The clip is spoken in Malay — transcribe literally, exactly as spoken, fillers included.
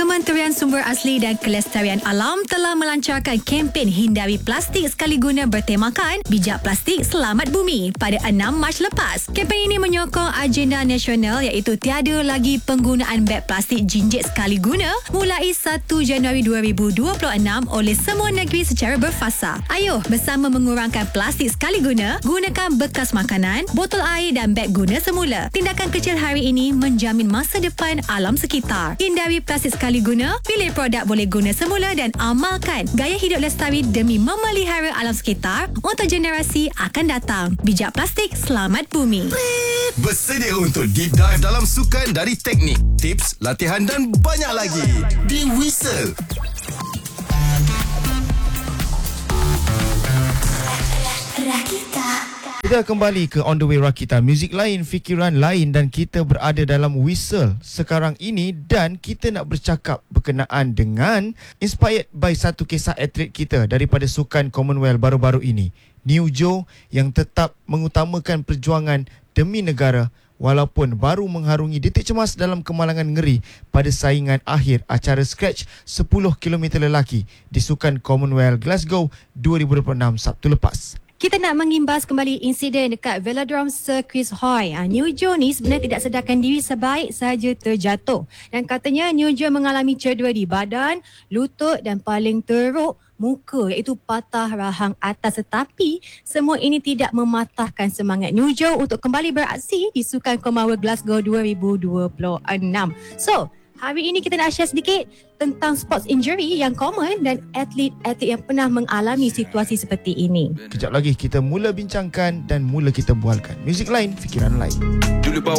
Kementerian Sumber Asli dan Kelestarian Alam telah melancarkan kempen hindari plastik sekali guna bertemakan Bijak Plastik Selamat Bumi pada enam Mac lepas. Kempen ini menyokong agenda nasional iaitu tiada lagi penggunaan beg plastik jinjit sekali guna mulai satu Januari dua ribu dua puluh enam oleh semua negeri secara berfasa. Ayuh bersama mengurangkan plastik sekali guna, gunakan bekas makanan, botol air dan beg guna semula. Tindakan kecil hari ini menjamin masa depan alam sekitar. Hindari plastik sekali guna, pilih produk boleh guna semula dan amalkan gaya hidup lestari demi memelihara alam sekitar untuk generasi akan datang. Bijak Plastik Selamat Bumi. Bersedia untuk deep dive dalam sukan dari teknik, tips, latihan dan banyak lagi di Whistle. Rakita. Kita kembali ke On The Way Rakita. Muzik lain, fikiran lain dan kita berada dalam Whistle sekarang ini dan kita nak bercakap berkenaan dengan inspired by satu kisah atlet kita daripada sukan Commonwealth baru-baru ini. New Jo yang tetap mengutamakan perjuangan demi negara walaupun baru mengharungi detik cemas dalam kemalangan ngeri pada saingan akhir acara scratch sepuluh kilometer lelaki di sukan Commonwealth Glasgow dua ribu dua puluh enam Sabtu lepas. Kita nak mengimbas kembali insiden dekat Velodrome Sir Chris Hoy. Ha, New Jo ni sebenarnya tidak sedarkan diri sebaik sahaja terjatuh. Dan katanya New Jo mengalami cedera di badan, lutut dan paling teruk muka iaitu patah rahang atas. Tetapi semua ini tidak mematahkan semangat New Jo untuk kembali beraksi di Sukan Commonwealth Glasgow dua ribu dua puluh enam. So, hari ini kita nak share sedikit tentang sports injury yang common dan atlet-atlet yang pernah mengalami situasi seperti ini. Kejap lagi kita mula bincangkan dan mula kita bualkan. Muzik lain, fikiran lain. Dulu bawa